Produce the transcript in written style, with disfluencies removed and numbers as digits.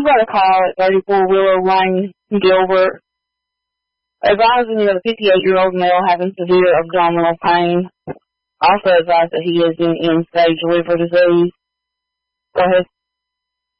got a call at 34 Willow Lane, Gilbert, advising you of a 58-year-old male having severe abdominal pain. Also advised that he is in end-stage liver disease. Go ahead.